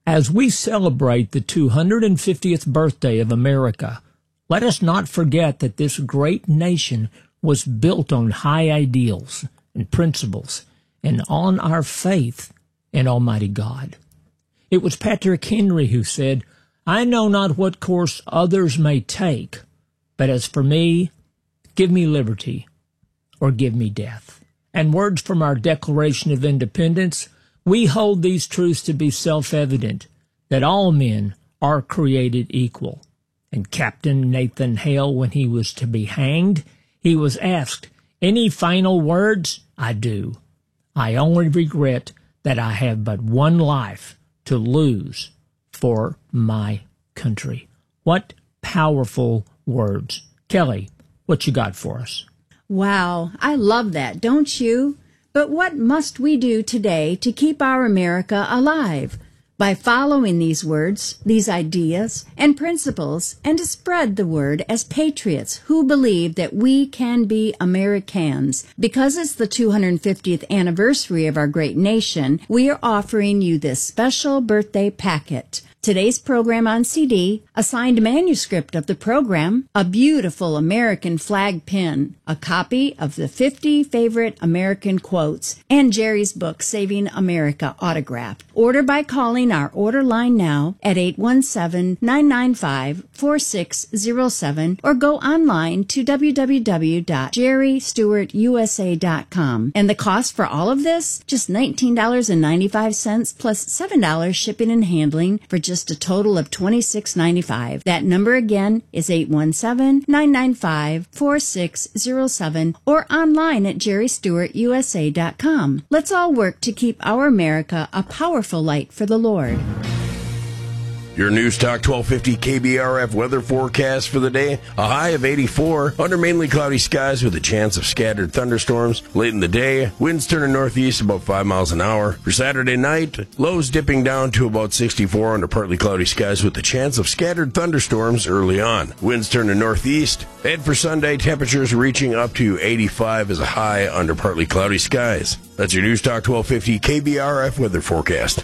As we celebrate the 250th birthday of America, let us not forget that this great nation was built on high ideals and principles and on our faith in Almighty God. It was Patrick Henry who said, "I know not what course others may take, but as for me, give me liberty or give me death." And words from our Declaration of Independence, we hold these truths to be self-evident, that all men are created equal. And Captain Nathan Hale, when he was to be hanged, he was asked, "Any final words?" "I do. I only regret that I have but one life to lose for my country." What powerful words. Kelly, what you got for us? Wow, I love that, don't you? But what must we do today to keep our America alive? By following these words, these ideas, and principles, and to spread the word as patriots who believe that we can be Americans. Because it's the 250th anniversary of our great nation, we are offering you this special birthday packet. Today's program on CD, a signed manuscript of the program, a beautiful American flag pin, a copy of the 50 favorite American quotes, and Jerry's book, Saving America, autographed. Order by calling our order line now at 817-995-4607 or go online to www.jerrystewartusa.com. And the cost for all of this? Just $19.95 plus $7 shipping and handling for just a total of $26.95. That number again is 817-995-4607 or online at jerrystewartusa.com. Let's all work to keep our America a powerful light for the Lord. Your News Talk 1250 KBRF weather forecast for the day. A high of 84, under mainly cloudy skies with a chance of scattered thunderstorms. Late in the day, winds turning northeast about 5 miles an hour. For Saturday night, lows dipping down to about 64 under partly cloudy skies with a chance of scattered thunderstorms early on. Winds turning northeast. And for Sunday, temperatures reaching up to 85 as a high under partly cloudy skies. That's your News Talk 1250 KBRF weather forecast.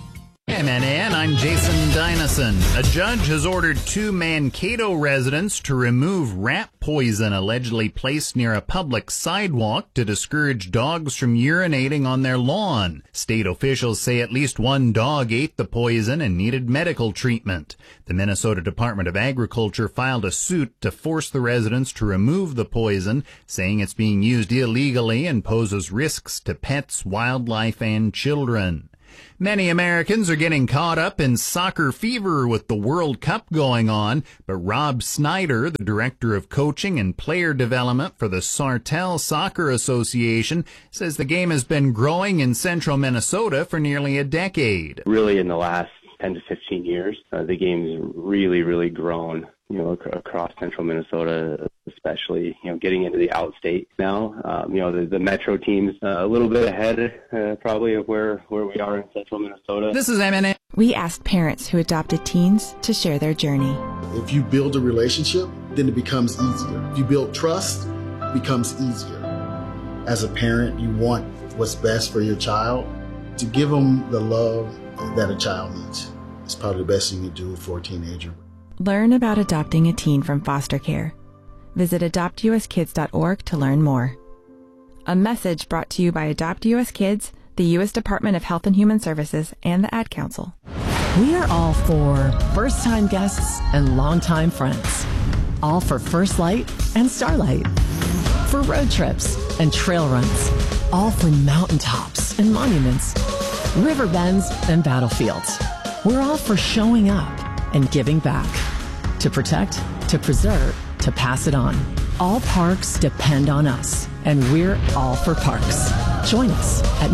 MNN, I'm Jason Dynison. A judge has ordered 2 Mankato residents to remove rat poison allegedly placed near a public sidewalk to discourage dogs from urinating on their lawn. State officials say at least one dog ate the poison and needed medical treatment. The Minnesota Department of Agriculture filed a suit to force the residents to remove the poison, saying it's being used illegally and poses risks to pets, wildlife, and children. Many Americans are getting caught up in soccer fever with the World Cup going on, but Rob Snyder, the director of coaching and player development for the Sartell Soccer Association, says the game has been growing in central Minnesota for nearly a decade. Really, in the last 10 to 15 years, the game's really grown, across central Minnesota, especially, getting into the outstate now. The metro team's a little bit ahead, probably, of where we are in central Minnesota. This is MNN. We asked parents who adopted teens to share their journey. If you build a relationship, then it becomes easier. If you build trust, it becomes easier. As a parent, you want what's best for your child. To give them the love that a child needs. It's probably the best thing you do for a teenager. Learn about adopting a teen from foster care. Visit adoptuskids.org to learn more. A message brought to you by Adopt US Kids, the U.S. Department of Health and Human Services, and the Ad Council. We are all for first-time guests and longtime friends. All for First Light and Starlight. For road trips and trail runs. All for mountaintops and monuments. River bends and battlefields. We're all for showing up and giving back. To protect, to preserve, to pass it on. All parks depend on us, and we're all for parks. Join us at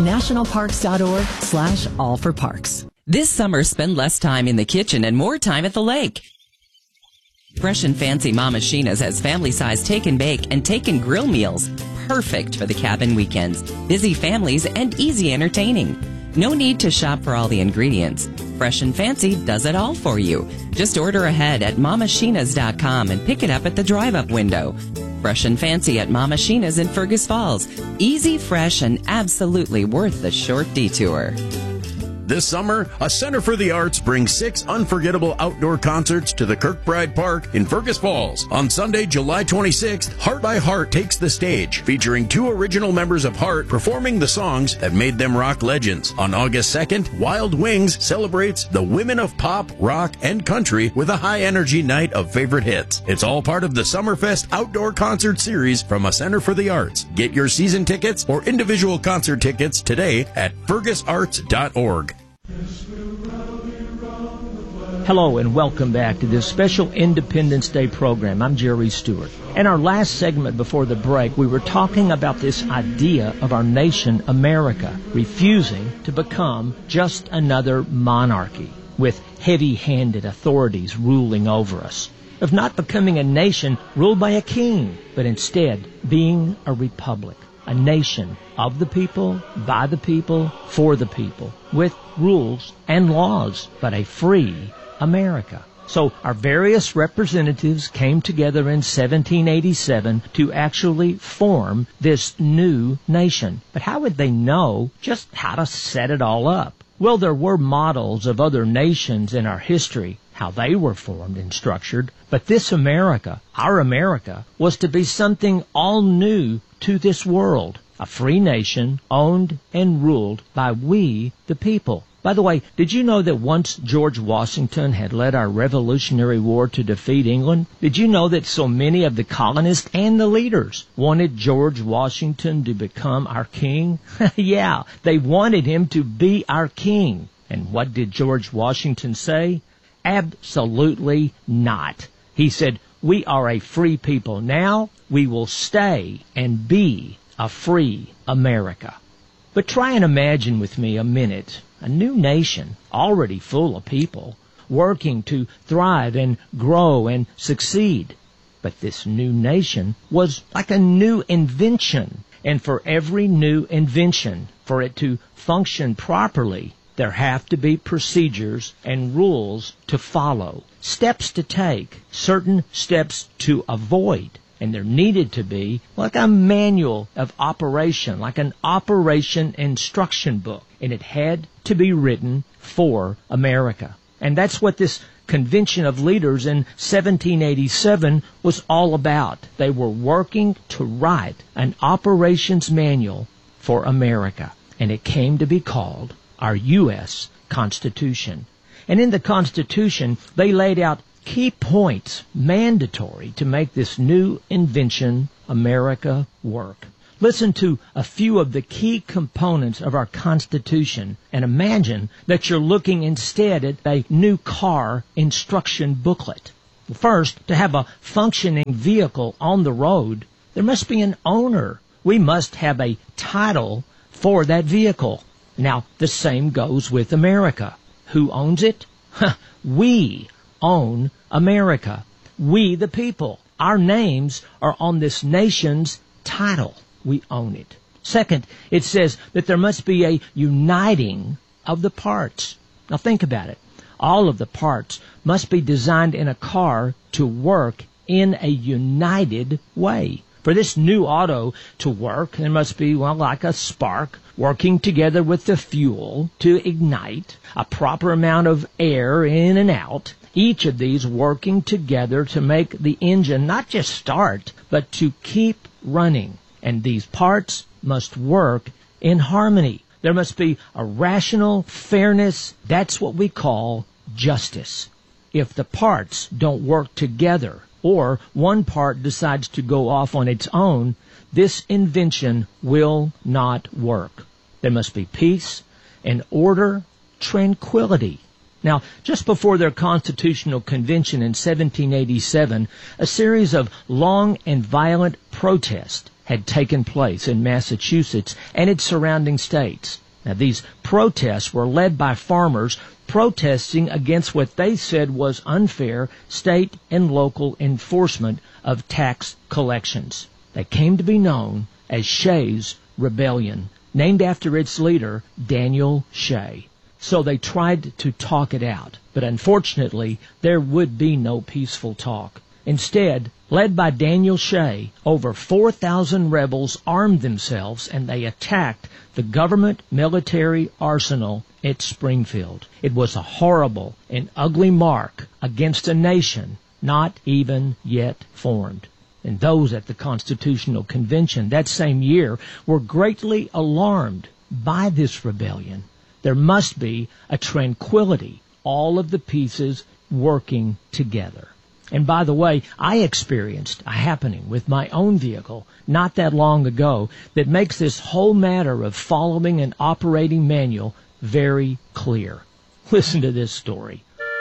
nationalparks.org/allforparks. This summer, spend less time in the kitchen and more time at the lake. Fresh and Fancy Mama Sheena's has family-size take and bake and take and grill meals. Perfect for the cabin weekends, busy families, and easy entertaining. No need to shop for all the ingredients. Fresh and Fancy does it all for you. Just order ahead at mamasheenas.com and pick it up at the drive-up window. Fresh and Fancy at Mama Sheena's in Fergus Falls. Easy, fresh, and absolutely worth the short detour. This summer, a Center for the Arts brings 6 unforgettable outdoor concerts to the Kirkbride Park in Fergus Falls. On Sunday, July 26th, Heart by Heart takes the stage, featuring 2 original members of Heart performing the songs that made them rock legends. On August 2nd, Wild Wings celebrates the women of pop, rock, and country with a high-energy night of favorite hits. It's all part of the Summerfest Outdoor Concert Series from a Center for the Arts. Get your season tickets or individual concert tickets today at fergusarts.org. Hello and welcome back to this special Independence Day program. I'm Jerry Stewart. In our last segment before the break, we were talking about this idea of our nation, America, refusing to become just another monarchy with heavy-handed authorities ruling over us, of not becoming a nation ruled by a king, but instead being a republic, a nation of the people, by the people, for the people, with rules and laws, but a free America. So our various representatives came together in 1787 to actually form this new nation. But how would they know just how to set it all up? Well, there were models of other nations in our history, how they were formed and structured, but this America, our America, was to be something all new to this world, a free nation owned and ruled by we, the people. By the way, did you know that once George Washington had led our Revolutionary War to defeat England? Did you know that so many of the colonists and the leaders wanted George Washington to become our king? Yeah, they wanted him to be our king. And what did George Washington say? Absolutely not. He said, we are a free people now. We will stay and be a free America. But try and imagine with me a minute a new nation already full of people working to thrive and grow and succeed. But this new nation was like a new invention. And for every new invention, for it to function properly, there have to be procedures and rules to follow, steps to take, certain steps to avoid. And there needed to be like a manual of operation, like an operation instruction book. And it had to be written for America. And that's what this Convention of Leaders in 1787 was all about. They were working to write an operations manual for America. And it came to be called our U.S. Constitution. And in the Constitution, they laid out key points mandatory to make this new invention, America, work. Listen to a few of the key components of our Constitution and imagine that you're looking instead at a new car instruction booklet. First, to have a functioning vehicle on the road, there must be an owner. We must have a title for that vehicle. Now, the same goes with America. Who owns it? We own America. We, the people. Our names are on this nation's title. We own it. Second, it says that there must be a uniting of the parts. Now think about it. All of the parts must be designed in a car to work in a united way. For this new auto to work, there must be, well, like a spark working together with the fuel to ignite, a proper amount of air in and out, each of these working together to make the engine not just start, but to keep running. And these parts must work in harmony. There must be a rational fairness. That's what we call justice. If the parts don't work together, or one part decides to go off on its own, this invention will not work. There must be peace and order, tranquility. Now, just before their constitutional convention in 1787, a series of long and violent protests had taken place in Massachusetts and its surrounding states. Now, these protests were led by farmers protesting against what they said was unfair state and local enforcement of tax collections. They came to be known as Shays' Rebellion, named after its leader, Daniel Shay. So they tried to talk it out, but unfortunately, there would be no peaceful talk. Instead, led by Daniel Shea, over 4,000 rebels armed themselves and they attacked the government military arsenal at Springfield. It was a horrible and ugly mark against a nation not even yet formed. And those at the Constitutional Convention that same year were greatly alarmed by this rebellion. There must be a tranquility, all of the pieces working together. And by the way, I experienced a happening with my own vehicle not that long ago that makes this whole matter of following an operating manual very clear. Listen to this story.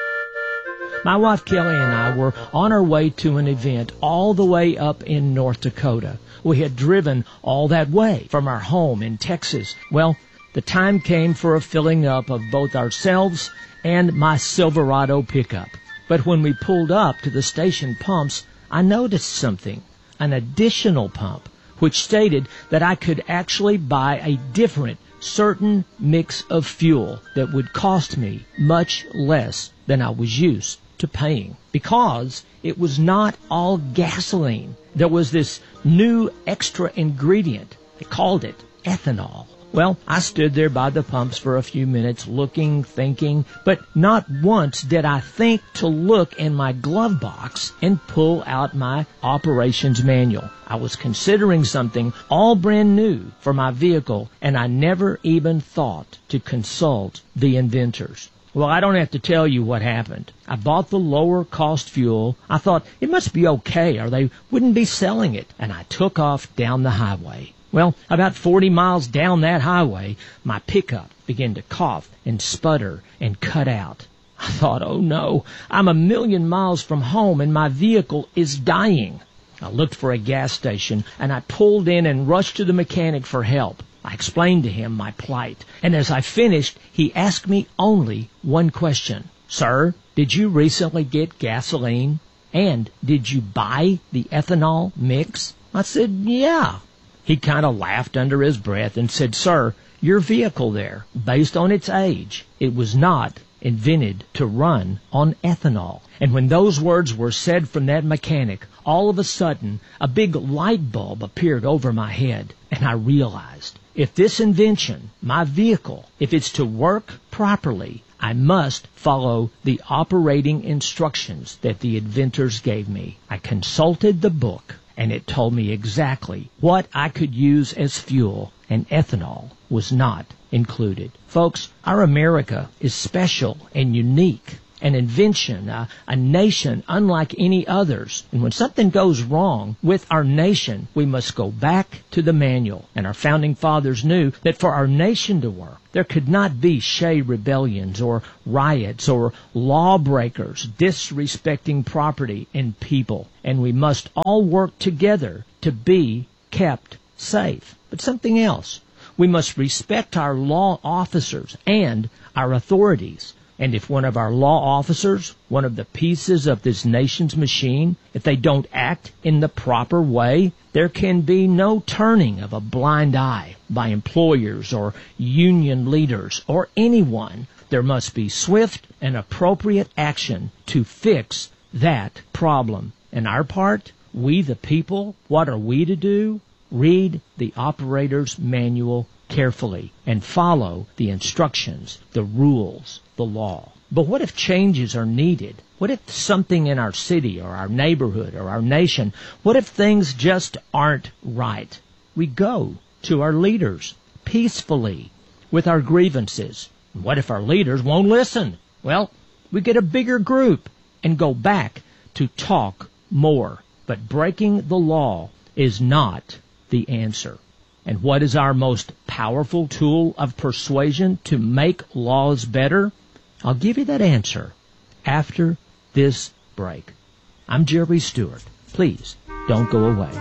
My wife Kelly and I were on our way to an event all the way up in North Dakota. We had driven all that way from our home in Texas. Well, the time came for a filling up of both ourselves and my Silverado pickup. But when we pulled up to the station pumps, I noticed something, an additional pump, which stated that I could actually buy a different, certain mix of fuel that would cost me much less than I was used to paying, because it was not all gasoline. There was this new extra ingredient. They called it ethanol. Well, I stood there by the pumps for a few minutes looking, thinking, but not once did I think to look in my glove box and pull out my operations manual. I was considering something all brand new for my vehicle, and I never even thought to consult the inventors. Well, I don't have to tell you what happened. I bought the lower cost fuel. I thought it must be okay or they wouldn't be selling it, and I took off down the highway. Well, about 40 miles down that highway, my pickup began to cough and sputter and cut out. I thought, oh no, I'm 1,000,000 miles from home and my vehicle is dying. I looked for a gas station and I pulled in and rushed to the mechanic for help. I explained to him my plight, and as I finished, he asked me only one question. Sir, did you recently get gasoline? And did you buy the ethanol mix? I said, yeah. He kind of laughed under his breath and said, sir, your vehicle there, based on its age, it was not invented to run on ethanol. And when those words were said from that mechanic, all of a sudden, a big light bulb appeared over my head, and I realized, if this invention, my vehicle, if it's to work properly, I must follow the operating instructions that the inventors gave me. I consulted the book, and it told me exactly what I could use as fuel, and ethanol was not included. Folks, our America is special and unique, an invention, a nation unlike any others. And when something goes wrong with our nation, we must go back to the manual. And our founding fathers knew that for our nation to work, there could not be Shea rebellions or riots or lawbreakers disrespecting property and people. And we must all work together to be kept safe. But something else, we must respect our law officers and our authorities. And if one of our law officers, one of the pieces of this nation's machine, if they don't act in the proper way, there can be no turning of a blind eye by employers or union leaders or anyone. There must be swift and appropriate action to fix that problem. And our part, we the people, what are we to do? Read the operator's manual carefully and follow the instructions, the rules, the law. But what if changes are needed? What if something in our city or our neighborhood or our nation, what if things just aren't right? We go to our leaders peacefully with our grievances. What if our leaders won't listen? Well, we get a bigger group and go back to talk more. But breaking the law is not the answer. And what is our most powerful tool of persuasion to make laws better? I'll give you that answer after this break. I'm Jerry Stewart. Please don't go away.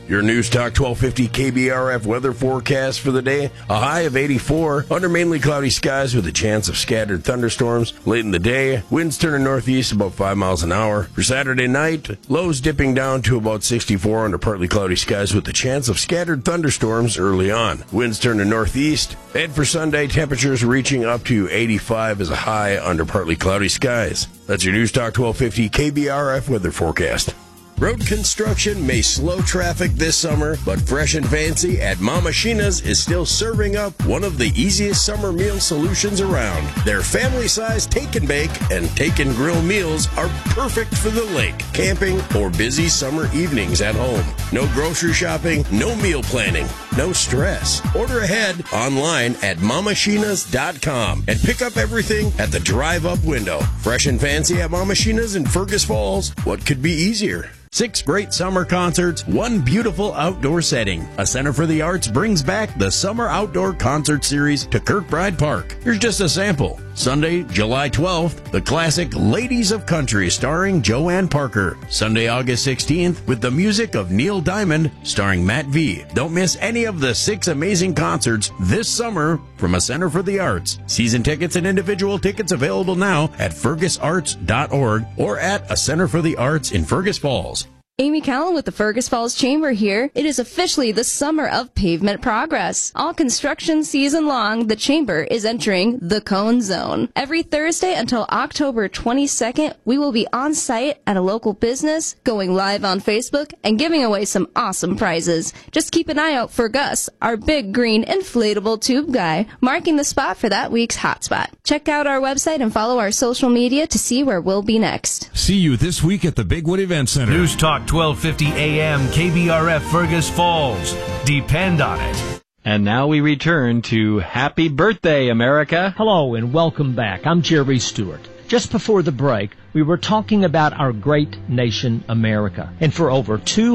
Your News Talk 1250 KBRF weather forecast for the day. A high of 84, under mainly cloudy skies with a chance of scattered thunderstorms. Late in the day, winds turning northeast about 5 miles an hour. For Saturday night, lows dipping down to about 64 under partly cloudy skies with a chance of scattered thunderstorms early on. Winds turning northeast. And for Sunday, temperatures reaching up to 85 as a high under partly cloudy skies. That's your News Talk 1250 KBRF weather forecast. Road construction may slow traffic this summer, but Fresh and Fancy at Mama Sheena's is still serving up one of the easiest summer meal solutions around. Their family-sized take and bake and take and grill meals are perfect for the lake, camping, or busy summer evenings at home. No grocery shopping, no meal planning, no stress. Order ahead online at mamasheenas.com and pick up everything at the drive-up window. Fresh and Fancy at Mama Sheena's in Fergus Falls. What could be easier? 6 great summer concerts, 1 beautiful outdoor setting. A Center for the Arts brings back the Summer Outdoor Concert Series to Kirkbride Park. Here's just a sample. Sunday, July 12th, the classic Ladies of Country starring Joanne Parker. Sunday, August 16th, with the music of Neil Diamond starring Matt V. Don't miss any of the 6 amazing concerts this summer from A Center for the Arts. Season tickets and individual tickets available now at fergusarts.org or at A Center for the Arts in Fergus Falls. Amy Callan with the Fergus Falls Chamber here. It is officially the summer of pavement progress. All construction season long, the Chamber is entering the Cone Zone. Every Thursday until October 22nd, we will be on site at a local business, going live on Facebook, and giving away some awesome prizes. Just keep an eye out for Gus, our big green inflatable tube guy, marking the spot for that week's hotspot. Check out our website and follow our social media to see where we'll be next. See you this week at the Bigwood Event Center. News Talk 1250 AM KBRF Fergus Falls. Depend on it. And now we return to Happy Birthday, America. Hello and welcome back. I'm Jerry Stewart. Just before the break, we were talking about our great nation, America. And for over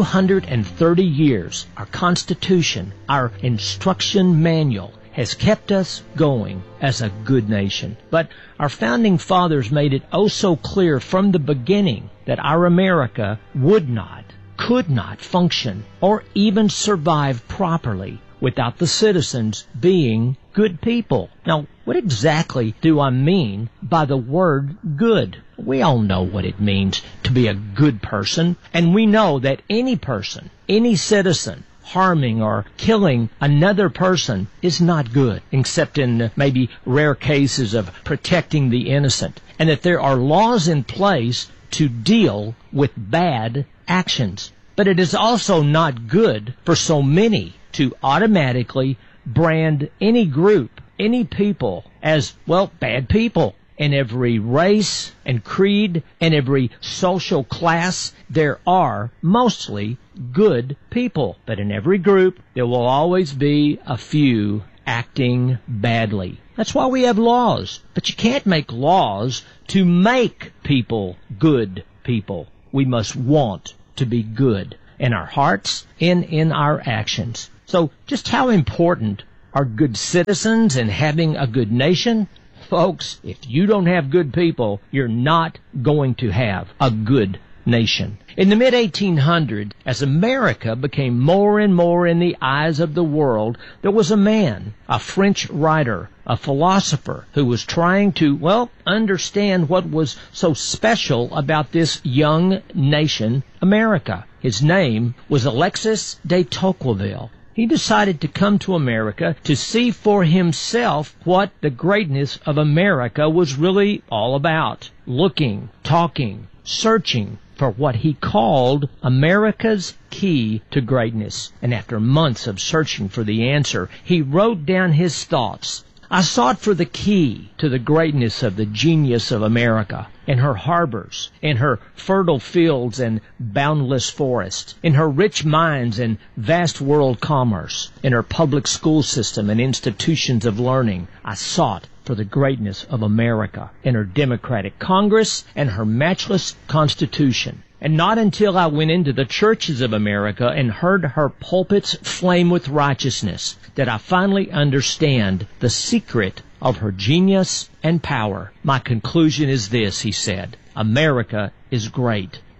230 years, our Constitution, our instruction manual, has kept us going as a good nation. But our founding fathers made it oh so clear from the beginning that our America would not, could not function or even survive properly without the citizens being good people. Now, what exactly do I mean by the word good? We all know what it means to be a good person, and we know that any person, any citizen, harming or killing another person is not good, except in maybe rare cases of protecting the innocent, and that there are laws in place to deal with bad actions. But it is also not good for so many to automatically brand any group, any people as, well, bad people. In every race and creed and every social class, there are mostly good people. But in every group, there will always be a few acting badly. That's why we have laws. But you can't make laws to make people good people. We must want to be good in our hearts and in our actions. So just how important are good citizens and having a good nation? Folks, if you don't have good people, you're not going to have a good nation. In the mid-1800s, as America became more and more in the eyes of the world, there was a man, a French writer, a philosopher, who was trying to, well, understand what was so special about this young nation, America. His name was Alexis de Tocqueville. He decided to come to America to see for himself what the greatness of America was really all about. Looking, talking, searching for what he called America's key to greatness. And after months of searching for the answer, he wrote down his thoughts. I sought for the key to the greatness of the genius of America, in her harbors, in her fertile fields and boundless forests, in her rich mines and vast world commerce, in her public school system and institutions of learning. I sought for the greatness of America, in her democratic Congress and her matchless Constitution. And not until I went into the churches of America and heard her pulpits flame with righteousness did I finally understand the secret of her genius and power. My conclusion is this, he said: America is great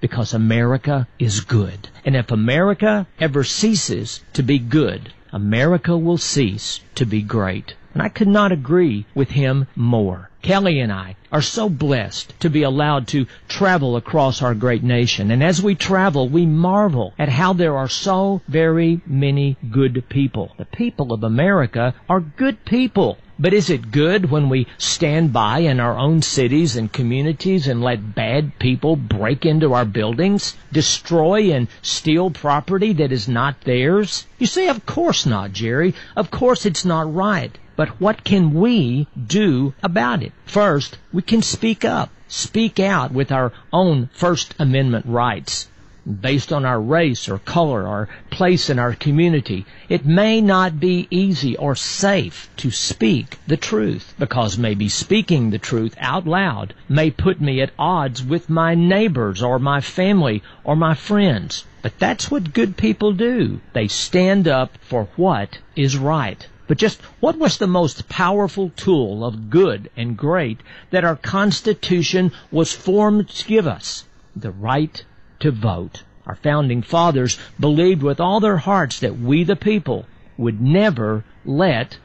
because America is good. And if America ever ceases to be good, America will cease to be great. And I could not agree with him more. Kelly and I are so blessed to be allowed to travel across our great nation. And as we travel, we marvel at how there are so very many good people. The people of America are good people. But is it good when we stand by in our own cities and communities and let bad people break into our buildings, destroy and steal property that is not theirs? You say, of course not, Jerry. Of course it's not right. But what can we do about it? First, we can speak up, speak out with our own First Amendment rights. Based on our race or color or place in our community, it may not be easy or safe to speak the truth, because maybe speaking the truth out loud may put me at odds with my neighbors or my family or my friends. But that's what good people do. They stand up for what is right. But just what was the most powerful tool of good and great that our Constitution was formed to give us? The right to vote. Our founding fathers believed with all their hearts that we, the people, would never let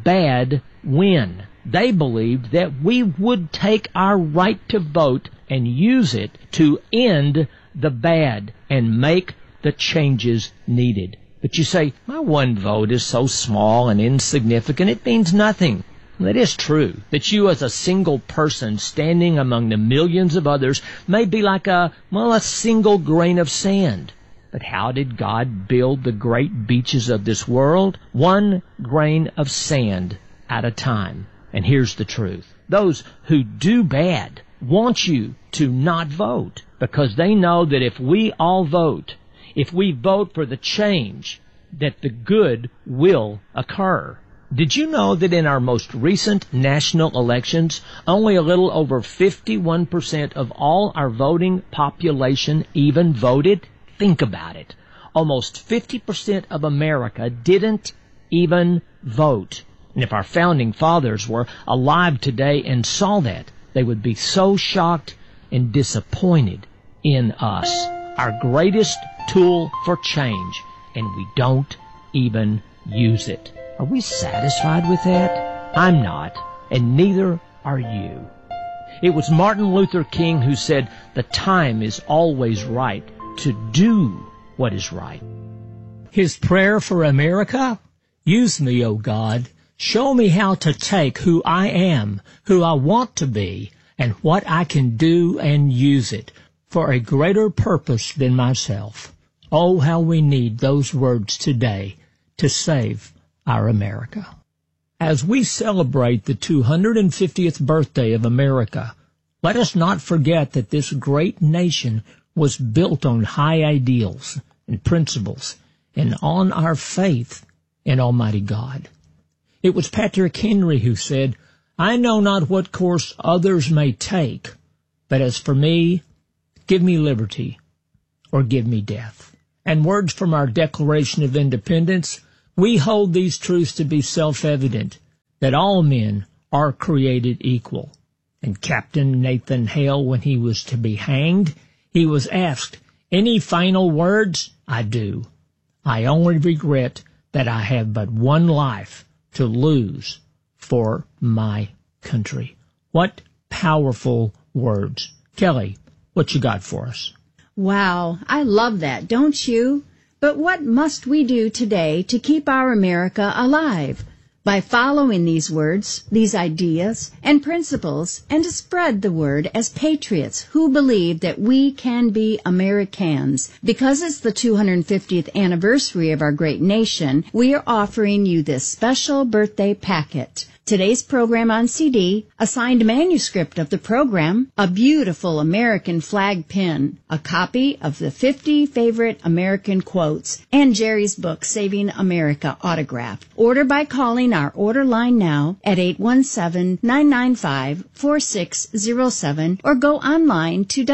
bad win. They believed that we would take our right to vote and use it to end the bad and make the changes needed. But you say, my one vote is so small and insignificant, it means nothing. Well, it is true that you as a single person standing among the millions of others may be like a single grain of sand. But how did God build the great beaches of this world? One grain of sand at a time. And here's the truth. Those who do bad want you to not vote, because they know that if we all vote, if we vote for the change, that the good will occur. Did you know that in our most recent national elections, only a little over 51% of all our voting population even voted? Think about it. Almost 50% of America didn't even vote. And if our founding fathers were alive today and saw that, they would be so shocked and disappointed in us. Our greatest tool for change, and we don't even use it. Are we satisfied with that? I'm not, and neither are you. It was Martin Luther King who said, the time is always right to do what is right. His prayer for America? Use me, O God. Show me how to take who I am, who I want to be, and what I can do, and use it for a greater purpose than myself. Oh, how we need those words today to save our America. As we celebrate the 250th birthday of America, let us not forget that this great nation was built on high ideals and principles and on our faith in Almighty God. It was Patrick Henry who said, I know not what course others may take, but as for me, give me liberty or give me death. And words from our Declaration of Independence, we hold these truths to be self-evident, that all men are created equal. And Captain Nathan Hale, when he was to be hanged, he was asked, any final words? I do. I only regret that I have but one life to lose for my country. What powerful words. Kelly, what you got for us? Wow, I love that, don't you? But what must we do today to keep our America alive? By following these words, these ideas, and principles, and to spread the word as patriots who believe that we can be Americans. Because it's the 250th anniversary of our great nation, we are offering you this special birthday packet. Today's program on CD, a signed manuscript of the program, a beautiful American flag pin, a copy of the 50 favorite American quotes, and Jerry's book, Saving America, autographed. Order by calling our order line now at 817-995-4607 or go online to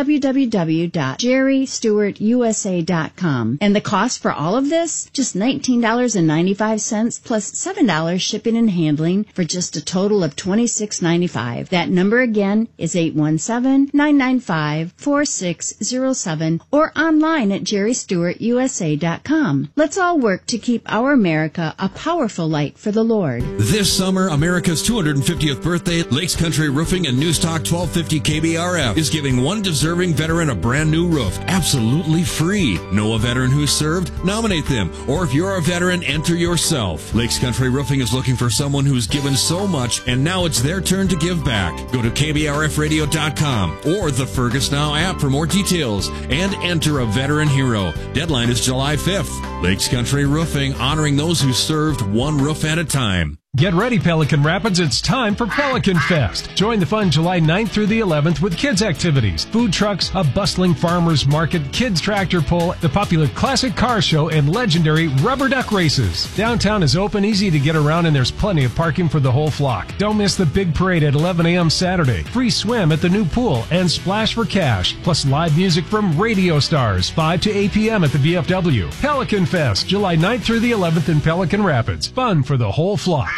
www.jerrystewartusa.com. And the cost for all of this? Just $19.95 plus $7 shipping and handling for just just a total of $26.95. That number again is 817-995-4607 or online at jerrystewartusa.com. Let's all work to keep our America a powerful light for the Lord. This summer, America's 250th birthday, Lakes Country Roofing and News Talk 1250 KBRF is giving one deserving veteran a brand new roof, absolutely free. Know a veteran who served? Nominate them. Or if you're a veteran, enter yourself. Lakes Country Roofing is looking for someone who's given so much, and now it's their turn to give back. Go to KBRFradio.com or the Fergus Now app for more details and enter a veteran hero. Deadline is July 5th. Lakes Country Roofing, honoring those who served one roof at a time. Get ready, Pelican Rapids. It's time for Pelican Fest. Join the fun July 9th through the 11th with kids' activities, food trucks, a bustling farmers market, kids' tractor pull, the popular classic car show, and legendary rubber duck races. Downtown is open, easy to get around, and there's plenty of parking for the whole flock. Don't miss the big parade at 11 a.m. Saturday. Free swim at the new pool and splash for cash. Plus live music from radio stars, 5 to 8 p.m. at the VFW. Pelican Fest, July 9th through the 11th in Pelican Rapids. Fun for the whole flock.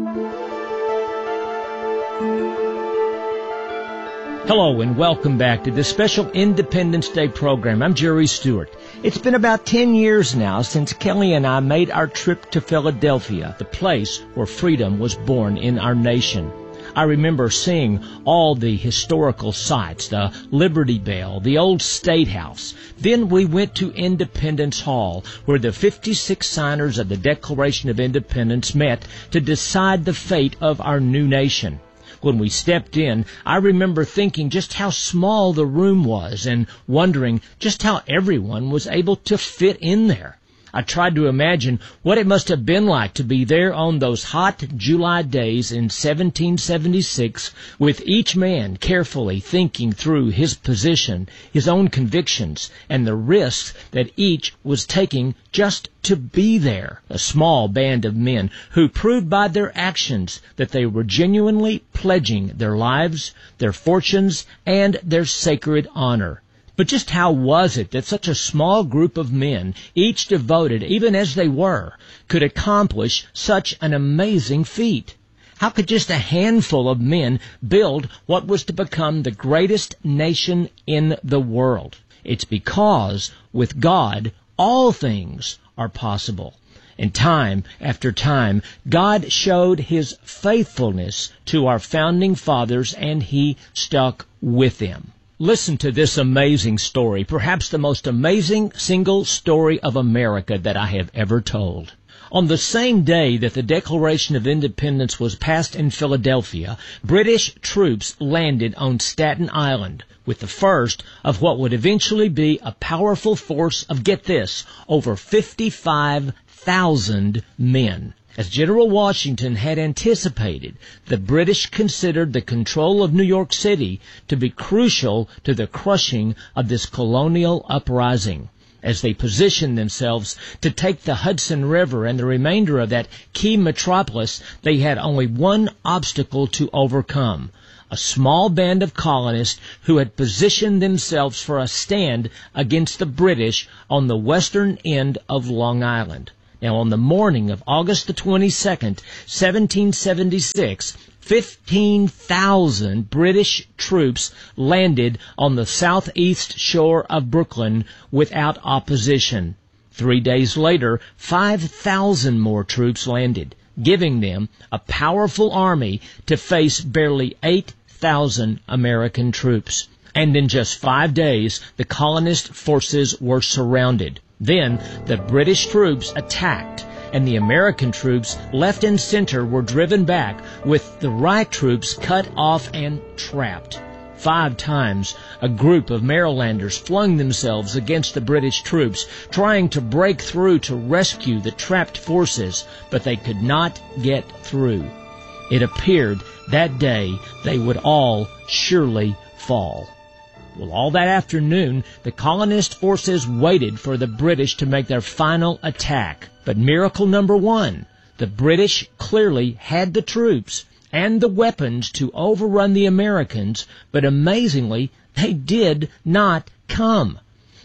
Hello and welcome back to this special Independence Day program. I'm Jerry Stewart. It's been about 10 years now since Kelly and I made our trip to Philadelphia, the place where freedom was born in our nation. I remember seeing all the historical sites, the Liberty Bell, the old State House. Then we went to Independence Hall, where the 56 signers of the Declaration of Independence met to decide the fate of our new nation. When we stepped in, I remember thinking just how small the room was and wondering just how everyone was able to fit in there. I tried to imagine what it must have been like to be there on those hot July days in 1776, with each man carefully thinking through his position, his own convictions, and the risks that each was taking just to be there. A small band of men who proved by their actions that they were genuinely pledging their lives, their fortunes, and their sacred honor. But just how was it that such a small group of men, each devoted, even as they were, could accomplish such an amazing feat? How could just a handful of men build what was to become the greatest nation in the world? It's because, with God, all things are possible. And time after time, God showed His faithfulness to our founding fathers, and He stuck with them. Listen to this amazing story, perhaps the most amazing single story of America that I have ever told. On the same day that the Declaration of Independence was passed in Philadelphia, British troops landed on Staten Island with the first of what would eventually be a powerful force of, get this, over 55,000 men. As General Washington had anticipated, the British considered the control of New York City to be crucial to the crushing of this colonial uprising. As they positioned themselves to take the Hudson River and the remainder of that key metropolis, they had only one obstacle to overcome: a small band of colonists who had positioned themselves for a stand against the British on the western end of Long Island. Now, on the morning of August the 22nd, 1776, 15,000 British troops landed on the southeast shore of Brooklyn without opposition. 3 days later, 5,000 more troops landed, giving them a powerful army to face barely 8,000 American troops. And in just 5 days, the colonist forces were surrounded. Then the British troops attacked, and the American troops left and center were driven back, with the right troops cut off and trapped. 5 times a group of Marylanders flung themselves against the British troops, trying to break through to rescue the trapped forces, but they could not get through. It appeared that day they would all surely fall. Well, all that afternoon, the colonist forces waited for the British to make their final attack. But miracle number one, the British clearly had the troops and the weapons to overrun the Americans, but amazingly, they did not come.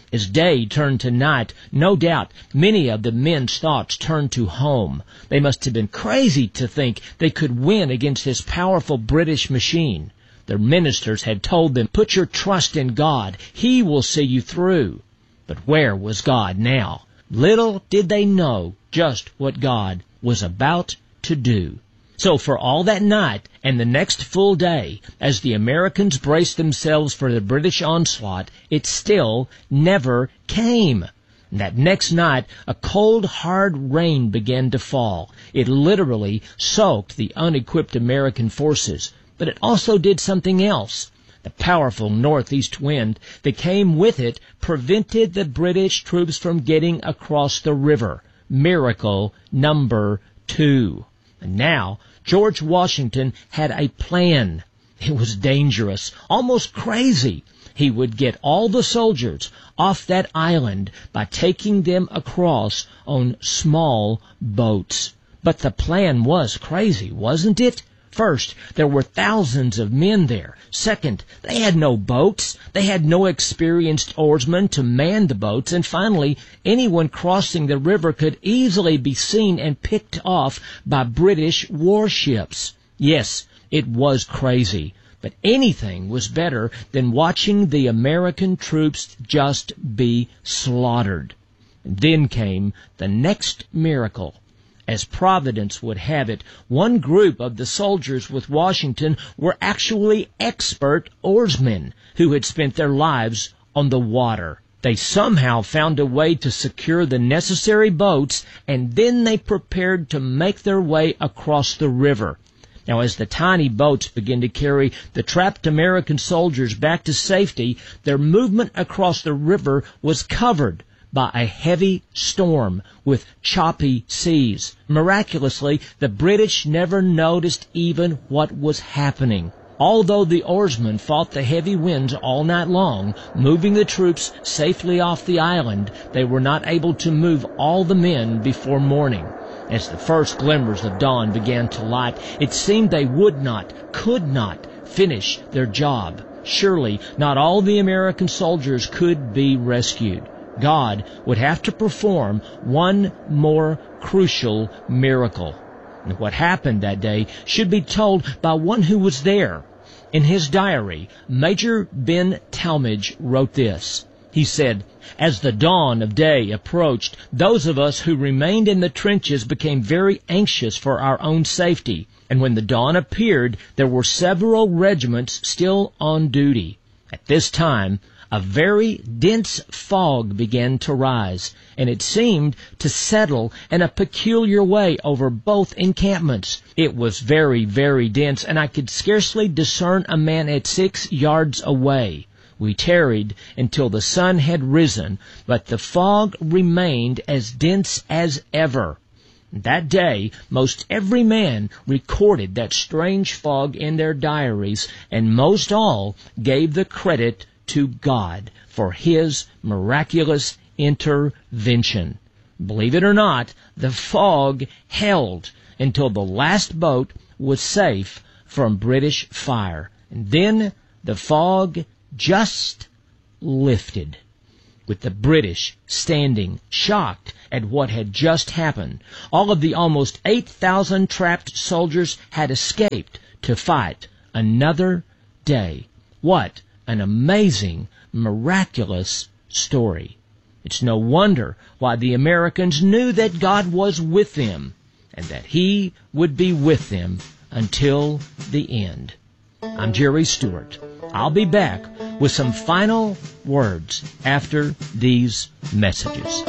As day turned to night, no doubt many of the men's thoughts turned to home. They must have been crazy to think they could win against this powerful British machine. Their ministers had told them, "Put your trust in God. He will see you through." But where was God now? Little did they know just what God was about to do. So for all that night and the next full day, as the Americans braced themselves for the British onslaught, it still never came. And that next night, a cold, hard rain began to fall. It literally soaked the unequipped American forces. But it also did something else. The powerful northeast wind that came with it prevented the British troops from getting across the river. Miracle number 2. And now, George Washington had a plan. It was dangerous, almost crazy. He would get all the soldiers off that island by taking them across on small boats. But the plan was crazy, wasn't it? First, there were thousands of men there. Second, they had no boats. They had no experienced oarsmen to man the boats. And finally, anyone crossing the river could easily be seen and picked off by British warships. Yes, it was crazy. But anything was better than watching the American troops just be slaughtered. And then came the next miracle. As Providence would have it, one group of the soldiers with Washington were actually expert oarsmen who had spent their lives on the water. They somehow found a way to secure the necessary boats, and then they prepared to make their way across the river. Now, as the tiny boats began to carry the trapped American soldiers back to safety, their movement across the river was covered by a heavy storm with choppy seas. Miraculously, the British never noticed even what was happening. Although the oarsmen fought the heavy winds all night long, moving the troops safely off the island, they were not able to move all the men before morning. As the first glimmers of dawn began to light, it seemed they would not, could not finish their job. Surely not all the American soldiers could be rescued. God would have to perform one more crucial miracle. And what happened that day should be told by one who was there. In his diary, Major Ben Talmadge wrote this. He said, "As the dawn of day approached, those of us who remained in the trenches became very anxious for our own safety. And when the dawn appeared, there were several regiments still on duty. At this time, a very dense fog began to rise, and it seemed to settle in a peculiar way over both encampments. It was very, very dense, and I could scarcely discern a man at 6 yards away. We tarried until the sun had risen, but the fog remained as dense as ever." That day, most every man recorded that strange fog in their diaries, and most all gave the credit to God for His miraculous intervention. Believe it or not, the fog held until the last boat was safe from British fire. And then the fog just lifted, with the British standing shocked at what had just happened. All of the almost 8,000 trapped soldiers had escaped to fight another day. What an amazing, miraculous story. It's no wonder why the Americans knew that God was with them and that He would be with them until the end. I'm Jerry Stewart. I'll be back with some final words after these messages.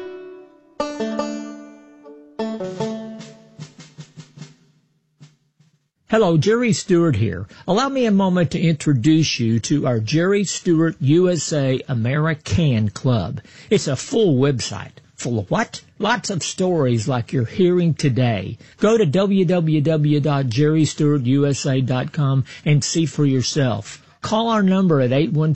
Hello, Jerry Stewart here. Allow me a moment to introduce you to our Jerry Stewart USA American Club. It's a full website. Full of what? Lots of stories like you're hearing today. Go to www.jerrystewartusa.com and see for yourself. Call our number at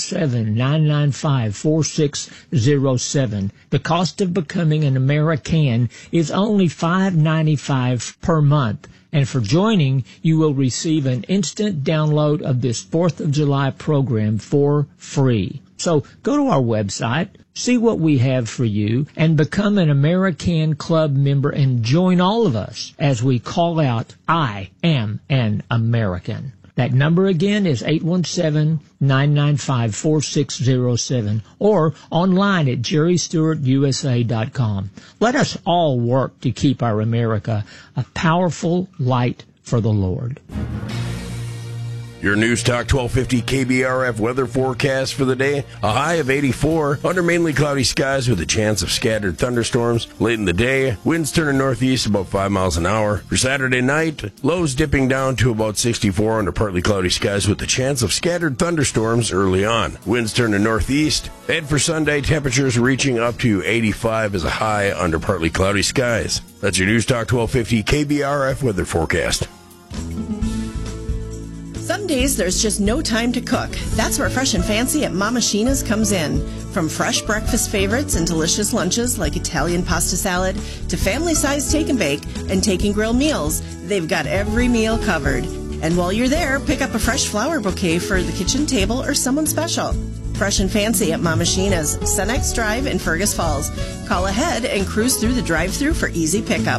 817-995-4607. The cost of becoming an American is only $5.95 per month. And for joining, you will receive an instant download of this 4th of July program for free. So go to our website, see what we have for you, and become an American Club member and join all of us as we call out, I am an American. That number again is 817-995-4607 or online at jerrystewartusa.com. Let us all work to keep our America a powerful light for the Lord. Your News Talk 1250 KBRF weather forecast for the day. A high of 84, under mainly cloudy skies with a chance of scattered thunderstorms. Late in the day, winds turning northeast about 5 miles an hour. For Saturday night, lows dipping down to about 64 under partly cloudy skies with a chance of scattered thunderstorms early on. Winds turning northeast. And for Sunday, temperatures reaching up to 85 as a high under partly cloudy skies. That's your News Talk 1250 KBRF weather forecast. Some days there's just no time to cook. That's where Fresh and Fancy at Mama Shena's comes in. From fresh breakfast favorites and delicious lunches like Italian pasta salad to family-sized take and bake and take and grill meals, they've got every meal covered. And while you're there, pick up a fresh flower bouquet for the kitchen table or someone special. Fresh and Fancy at Mama Shena's, Sunex Drive in Fergus Falls. Call ahead and cruise through the drive-thru for easy pickup.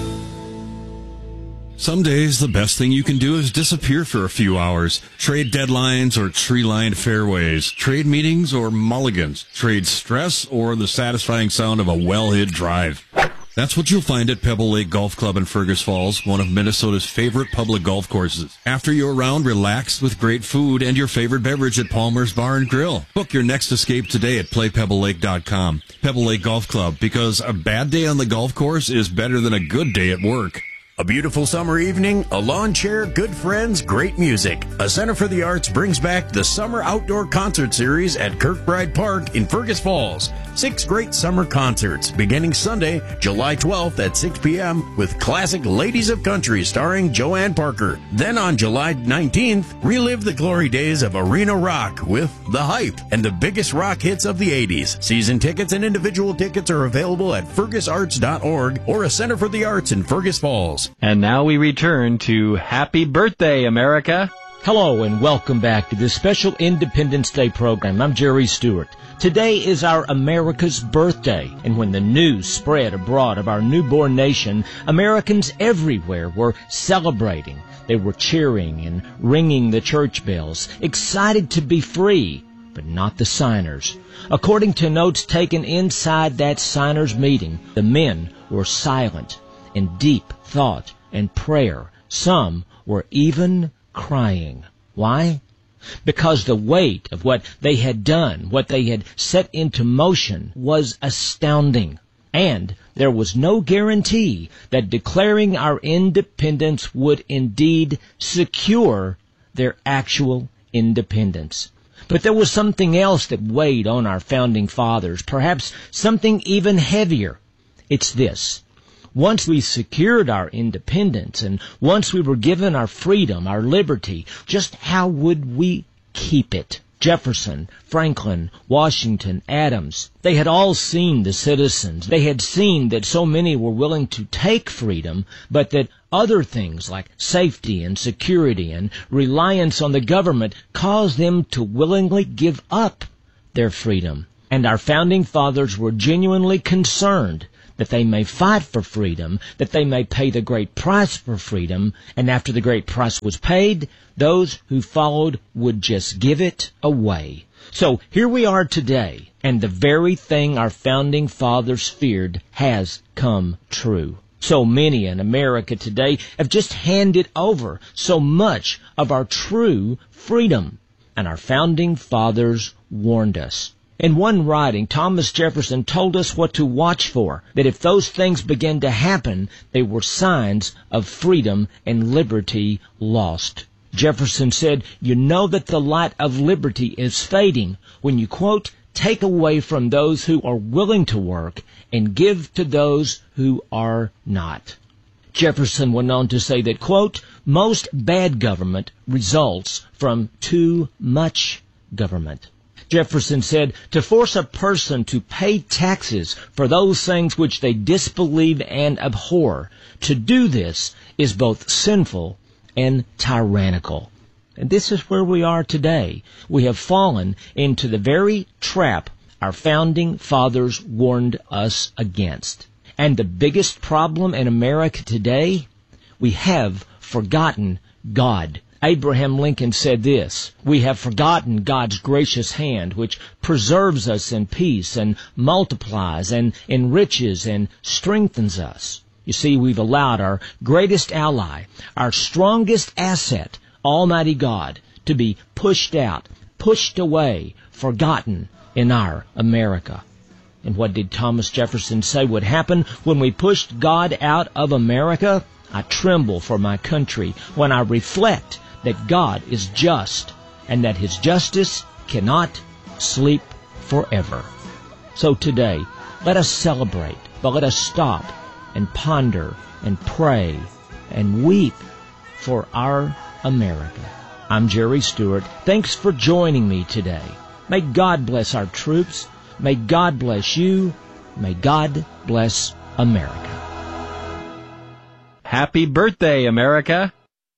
Some days, the best thing you can do is disappear for a few hours. Trade deadlines or tree-lined fairways. Trade meetings or mulligans. Trade stress or the satisfying sound of a well-hit drive. That's what you'll find at Pebble Lake Golf Club in Fergus Falls, one of Minnesota's favorite public golf courses. After your round, relax with great food and your favorite beverage at Palmer's Bar and Grill. Book your next escape today at playpebblelake.com. Pebble Lake Golf Club, because a bad day on the golf course is better than a good day at work. A beautiful summer evening, a lawn chair, good friends, great music. A Center for the Arts brings back the Summer Outdoor Concert Series at Kirkbride Park in Fergus Falls. 6 great summer concerts beginning Sunday, July 12th at 6 p.m. with classic Ladies of Country starring Joanne Parker. Then on July 19th, relive the glory days of arena rock with The Hype and the biggest rock hits of the 80s. Season tickets and individual tickets are available at fergusarts.org or a Center for the Arts in Fergus Falls. And now we return to Happy Birthday, America. Hello and welcome back to this special Independence Day program. I'm Jerry Stewart. Today is our America's birthday, and when the news spread abroad of our newborn nation, Americans everywhere were celebrating. They were cheering and ringing the church bells, excited to be free, but not the signers. According to notes taken inside that signers meeting, the men were silent in deep thought and prayer. Some were even crying. Why? Because the weight of what they had done, what they had set into motion, was astounding. And there was no guarantee that declaring our independence would indeed secure their actual independence. But there was something else that weighed on our founding fathers, perhaps something even heavier. It's this. Once we secured our independence and once we were given our freedom, our liberty, just how would we keep it? Jefferson, Franklin, Washington, Adams, they had all seen the citizens. They had seen that so many were willing to take freedom, but that other things like safety and security and reliance on the government caused them to willingly give up their freedom. And our founding fathers were genuinely concerned that they may fight for freedom, that they may pay the great price for freedom, and after the great price was paid, those who followed would just give it away. So here we are today, and the very thing our founding fathers feared has come true. So many in America today have just handed over so much of our true freedom, and our founding fathers warned us. In one writing, Thomas Jefferson told us what to watch for, that if those things began to happen, they were signs of freedom and liberty lost. Jefferson said, "You know that the light of liberty is fading when you, quote, take away from those who are willing to work and give to those who are not." Jefferson went on to say that, quote, most bad government results from too much government. Jefferson said, to force a person to pay taxes for those things which they disbelieve and abhor, to do this is both sinful and tyrannical. And this is where we are today. We have fallen into the very trap our founding fathers warned us against. And the biggest problem in America today, we have forgotten God. Abraham Lincoln said this, we have forgotten God's gracious hand, which preserves us in peace and multiplies and enriches and strengthens us. You see, we've allowed our greatest ally, our strongest asset, Almighty God, to be pushed out, pushed away, forgotten in our America. And what did Thomas Jefferson say would happen when we pushed God out of America? I tremble for my country when I reflect that God is just and that His justice cannot sleep forever. So today, let us celebrate, but let us stop and ponder and pray and weep for our America. I'm Jerry Stewart. Thanks for joining me today. May God bless our troops. May God bless you. May God bless America. Happy birthday, America.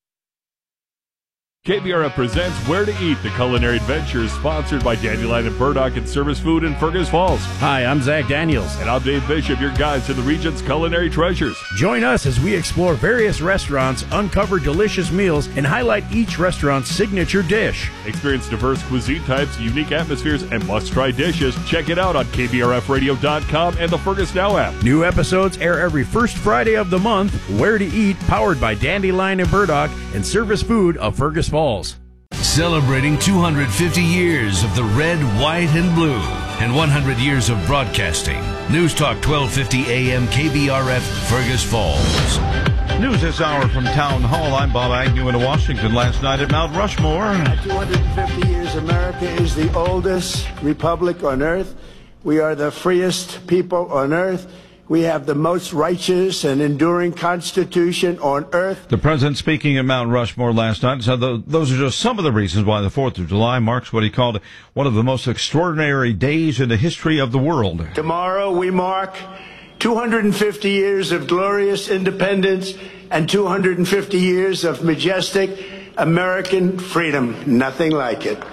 KBRF presents Where to Eat, the culinary adventure, sponsored by Dandelion and Burdock and Service Food in Fergus Falls. Hi, I'm Zach Daniels. And I'm Dave Bishop, your guide to the region's culinary treasures. Join us as we explore various restaurants, uncover delicious meals, and highlight each restaurant's signature dish. Experience diverse cuisine types, unique atmospheres, and must-try dishes. Check it out on KBRFradio.com and the Fergus Now app. New episodes air every first Friday of the month. Where to Eat, powered by Dandelion and Burdock and Service Food of Fergus Falls. Celebrating 250 years of the red, white, and blue and 100 years of broadcasting. News Talk 1250 AM KBRF Fergus Falls. News this hour from Town Hall. I'm Bob Agnew in Washington. Last night at Mount Rushmore. 250 years, America is the oldest republic on earth. We are the freest people on earth. We have the most righteous and enduring Constitution on earth. The president speaking at Mount Rushmore last night said those are just some of the reasons why the 4th of July marks what he called one of the most extraordinary days in the history of the world. Tomorrow we mark 250 years of glorious independence and 250 years of majestic American freedom. Nothing like it.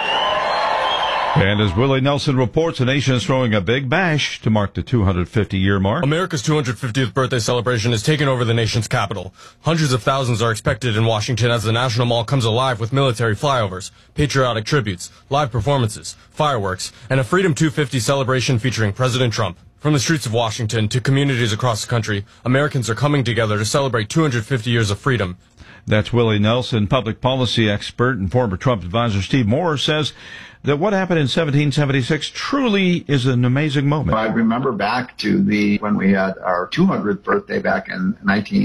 And as Willie Nelson reports, the nation is throwing a big bash to mark the 250-year mark. America's 250th birthday celebration has taken over the nation's capital. Hundreds of thousands are expected in Washington as the National Mall comes alive with military flyovers, patriotic tributes, live performances, fireworks, and a Freedom 250 celebration featuring President Trump. From the streets of Washington to communities across the country, Americans are coming together to celebrate 250 years of freedom. That's Willie Nelson. Public policy expert and former Trump advisor Steve Moore says that what happened in 1776 truly is an amazing moment. I remember back to when we had our 200th birthday back in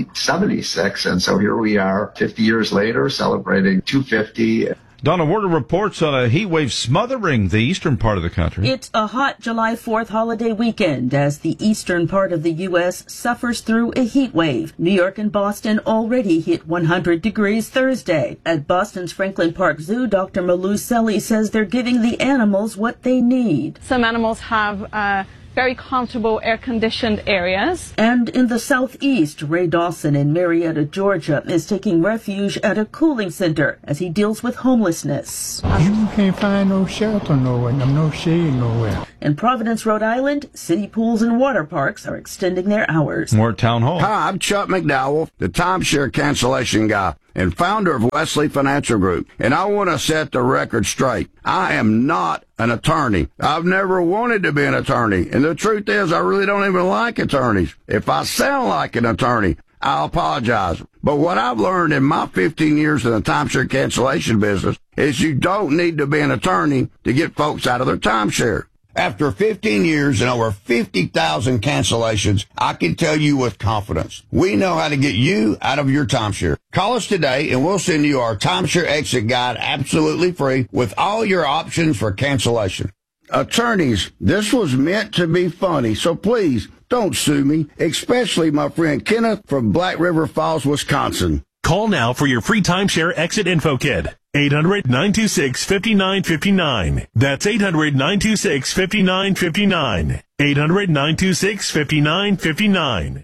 1976, and so here we are 50 years later celebrating 250. Donna Warder reports on a heat wave smothering the eastern part of the country. It's a hot July 4th holiday weekend as the eastern part of the U.S. suffers through a heat wave. New York and Boston already hit 100 degrees Thursday. At Boston's Franklin Park Zoo, Dr. Malou Selly says they're giving the animals what they need. Some animals have very comfortable air-conditioned areas. And in the southeast, Ray Dawson in Marietta, Georgia, is taking refuge at a cooling center as he deals with homelessness. You can't find no shelter nowhere, no shade nowhere. In Providence, Rhode Island, city pools and water parks are extending their hours. More Town Hall. Hi, I'm Chuck McDowell, the timeshare cancellation guy and founder of Wesley Financial Group, and I want to set the record straight. I am not an attorney. I've never wanted to be an attorney, and the truth is I really don't even like attorneys. If I sound like an attorney, I apologize. But what I've learned in my 15 years in the timeshare cancellation business is you don't need to be an attorney to get folks out of their timeshare. After 15 years and over 50,000 cancellations, I can tell you with confidence, we know how to get you out of your timeshare. Call us today and we'll send you our timeshare exit guide absolutely free with all your options for cancellation. Attorneys, this was meant to be funny, so please don't sue me, especially my friend Kenneth from Black River Falls, Wisconsin. Call now for your free timeshare exit info kit. 800-926-5959. That's 800-926-5959. 800-926-5959.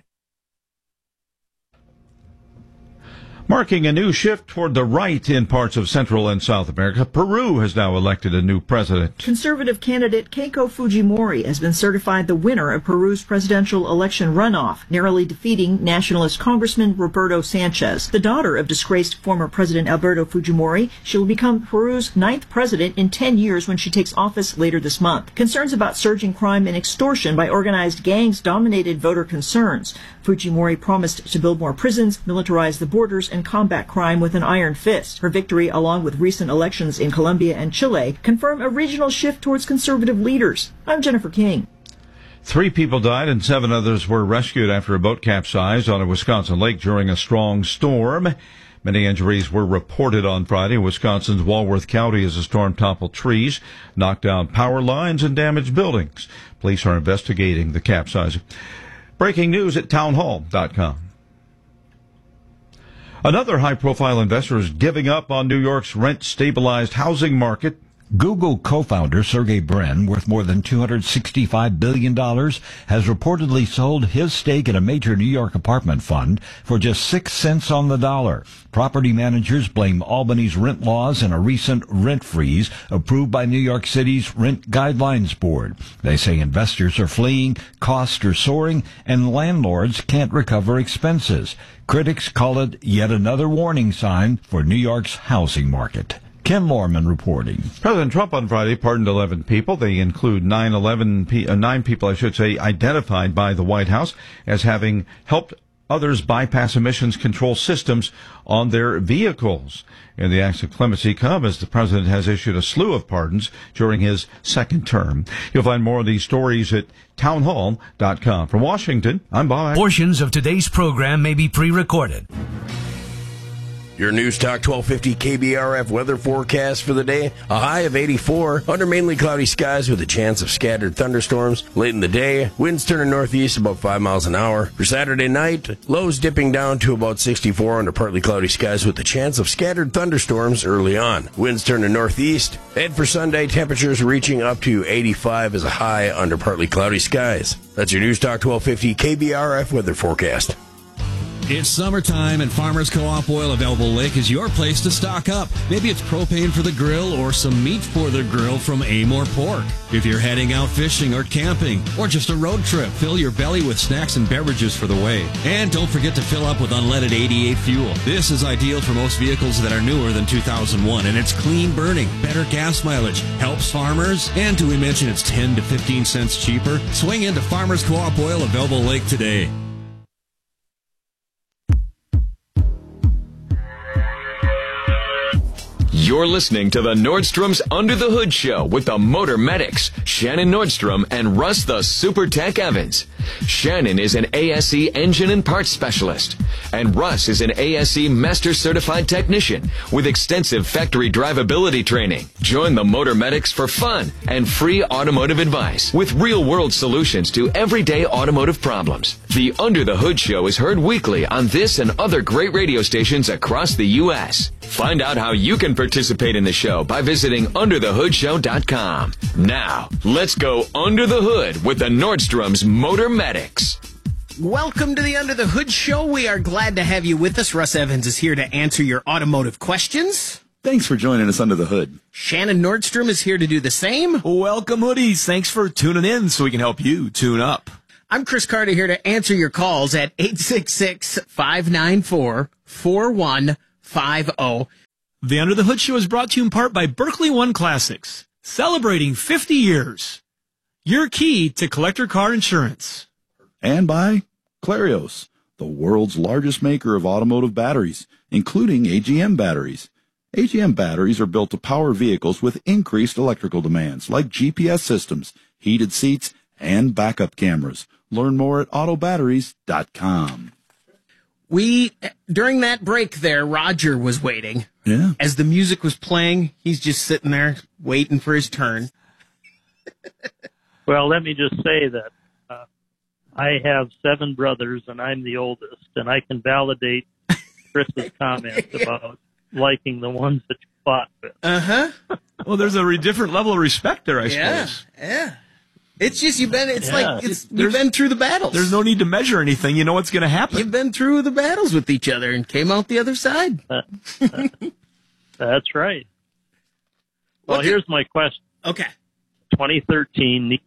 Marking a new shift toward the right in parts of Central and South America, Peru has now elected a new president. Conservative candidate Keiko Fujimori has been certified the winner of Peru's presidential election runoff, narrowly defeating nationalist Congressman Roberto Sanchez. The daughter of disgraced former President Alberto Fujimori, she will become Peru's 9th president in 10 years when she takes office later this month. Concerns about surging crime and extortion by organized gangs dominated voter concerns. Fujimori promised to build more prisons, militarize the borders, and combat crime with an iron fist. Her victory, along with recent elections in Colombia and Chile, confirm a regional shift towards conservative leaders. I'm Jennifer King. 3 people died and 7 others were rescued after a boat capsized on a Wisconsin lake during a strong storm. Many injuries were reported on Friday. Wisconsin's Walworth County as the storm toppled trees, knocked down power lines, and damaged buildings. Police are investigating the capsizing. Breaking news at townhall.com. Another high-profile investor is giving up on New York's rent-stabilized housing market. Google co-founder Sergey Brin, worth more than $265 billion, has reportedly sold his stake in a major New York apartment fund for just 6 cents on the dollar. Property managers blame Albany's rent laws and a recent rent freeze approved by New York City's Rent Guidelines Board. They say investors are fleeing, costs are soaring, and landlords can't recover expenses. Critics call it yet another warning sign for New York's housing market. Ken Lorman reporting. President Trump on Friday pardoned 11 people. They include 9 people, identified by the White House as having helped others bypass emissions control systems on their vehicles. And the acts of clemency come as the president has issued a slew of pardons during his second term. You'll find more of these stories at townhall.com. From Washington, I'm Bob. Portions of today's program may be pre-recorded. Your News Talk 1250 KBRF weather forecast for the day. A high of 84, under mainly cloudy skies with a chance of scattered thunderstorms. Late in the day, winds turning northeast about 5 miles an hour. For Saturday night, lows dipping down to about 64 under partly cloudy skies with a chance of scattered thunderstorms early on. Winds turning northeast. And for Sunday, temperatures reaching up to 85 as a high under partly cloudy skies. That's your News Talk 1250 KBRF weather forecast. It's summertime, and Farmers Co-op Oil of Elbow Lake is your place to stock up. Maybe it's propane for the grill or some meat for the grill from Amor Pork. If you're heading out fishing or camping or just a road trip, fill your belly with snacks and beverages for the way. And don't forget to fill up with unleaded 88 fuel. This is ideal for most vehicles that are newer than 2001, and it's clean burning, better gas mileage, helps farmers, and do we mention it's 10 to 15 cents cheaper? Swing into Farmers Co-op Oil of Elbow Lake today. You're listening to the Nordstrom's Under the Hood Show with the Motor Medics, Shannon Nordstrom and Russ the Super Tech Evans. Shannon is an ASE engine and parts specialist, and Russ is an ASE Master Certified Technician with extensive factory drivability training. Join the Motor Medics for fun and free automotive advice with real-world solutions to everyday automotive problems. The Under the Hood Show is heard weekly on this and other great radio stations across the U.S. Find out how you can participate in the show by visiting underthehoodshow.com. Now, let's go under the hood with the Nordstrom's Motor Medics. Welcome to the Under the Hood Show. We are glad to have you with us. Russ Evans is here to answer your automotive questions. Thanks for joining us under the hood. Shannon Nordstrom is here to do the same. Welcome, hoodies. Thanks for tuning in so we can help you tune up. I'm Chris Carter here to answer your calls at 866-594-4150. The Under the Hood Show is brought to you in part by Berkeley One Classics, celebrating 50 years. Your key to collector car insurance. And by Clarios, the world's largest maker of automotive batteries, including AGM batteries. AGM batteries are built to power vehicles with increased electrical demands, like GPS systems, heated seats, and backup cameras. Learn more at autobatteries.com. During that break there, Roger was waiting. Yeah. As the music was playing, he's just sitting there waiting for his turn. Well, let me just say that I have 7 brothers, and I'm the oldest, and I can validate Chris's comment about liking the ones that you fought with. Well, there's a different level of respect there, I suppose. Yeah. It's just you've been through the battles. There's no need to measure anything. You know what's going to happen. You've been through the battles with each other and came out the other side. That's right. Well, here's my question. Okay. 2013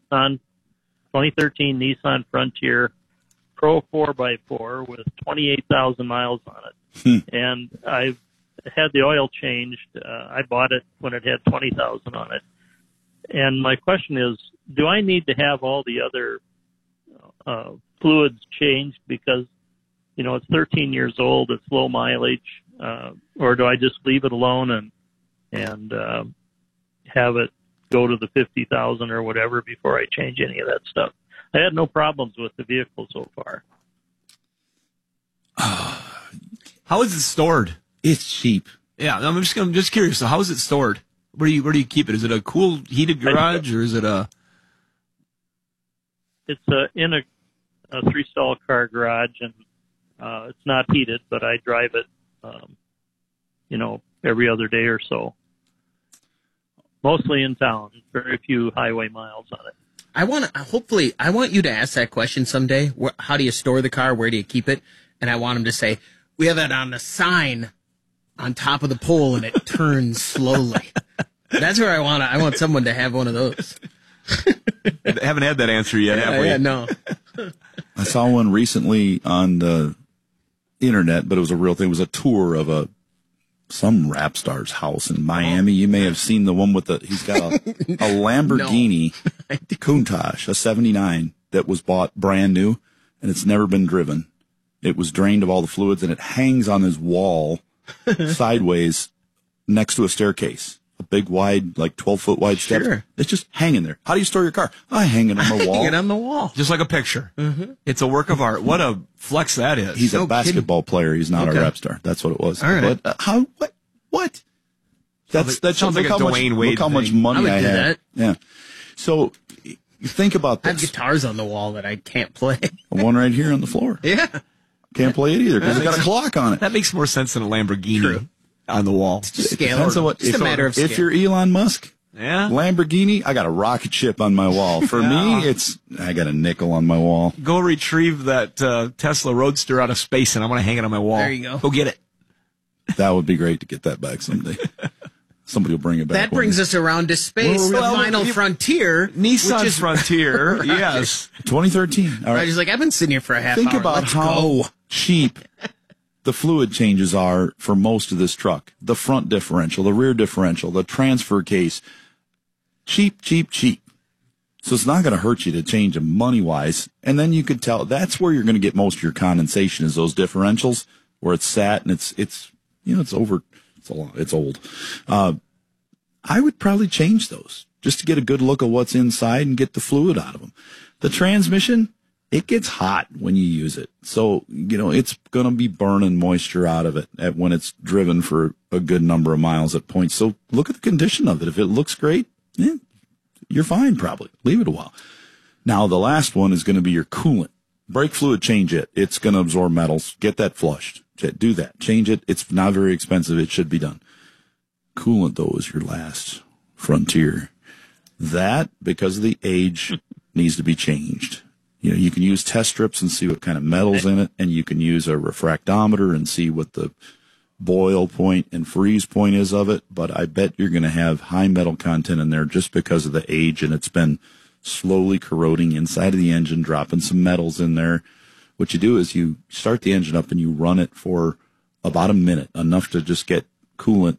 Nissan Frontier Pro 4x4 with 28,000 miles on it. And I've had the oil changed. I bought it when it had 20,000 on it. And my question is, do I need to have all the other fluids changed because, it's 13 years old, it's low mileage, or do I just leave it alone and have it go to the 50,000 or whatever before I change any of that stuff? I had no problems with the vehicle so far. How is it stored? It's cheap. Yeah, I'm just curious. So how is it stored? Where do you keep it? Is it a cool, heated garage, or is it a? It's in a 3-stall car garage, and it's not heated, but I drive it, every other day or so. Mostly in town, very few highway miles on it. I want you to ask that question someday. How do you store the car? Where do you keep it? And I want him to say, we have it on a sign on top of the pole and it turns slowly. That's where I want someone to have one of those. I haven't had that answer yet, have we? Yeah, no. I saw one recently on the internet, but it was a real thing. It was a tour of some rap star's house in Miami. You may have seen the one he's got a Lamborghini Countach, a 79 that was bought brand new, and it's never been driven. It was drained of all the fluids, and it hangs on his wall sideways next to a staircase. A big, wide, 12-foot wide step. Sure. It's just hanging there. How do you store your car? I hang it on the wall. Hang it on the wall. Just like a picture. Mm-hmm. It's a work of art. What a flex that is. He's a basketball player. He's not a rap star. That's what it was. All right. But what? That sounds like a Dwayne Wade Look how much thing. money I do have. that. Yeah. So you think about I this. have guitars on the wall that I can't play. One right here on the floor. Yeah. Can't play it either because it's got a clock on it. That makes more sense than a Lamborghini on the wall. It's just scale. Depends on what, Just a matter of scale. If you're Elon Musk, yeah, Lamborghini, I got a rocket ship on my wall. For me, I got a nickel on my wall. Go retrieve that Tesla Roadster out of space, and I'm going to hang it on my wall. There you go. Go get it. That would be great to get that back someday. Somebody will bring it back. That brings us around to space. The final frontier. Nissan Frontier, yes. 2013. All right. I was like, I've been sitting here for a half Think hour. about Let's how go. cheap the fluid changes are for most of this truck. The front differential, the rear differential, the transfer case. Cheap. So it's not going to hurt you to change them money-wise. And then you could tell that's where you're going to get most of your condensation is those differentials where it's sat and it's over. It's old. I would probably change those just to get a good look at what's inside and get the fluid out of them. The transmission, it gets hot when you use it. So, it's going to be burning moisture out of it when it's driven for a good number of miles at points. So look at the condition of it. If it looks great, you're fine probably. Leave it a while. Now, the last one is going to be your coolant. Brake fluid, change it. It's going to absorb metals. Get that flushed. Do that. Change it. It's not very expensive. It should be done. Coolant, though, is your last frontier. That, because of the age, needs to be changed. You can use test strips and see what kind of metal's in it, and you can use a refractometer and see what the boil point and freeze point is of it, but I bet you're going to have high metal content in there just because of the age, and it's been slowly corroding inside of the engine, dropping some metals in there. What you do is you start the engine up and you run it for about a minute, enough to just get coolant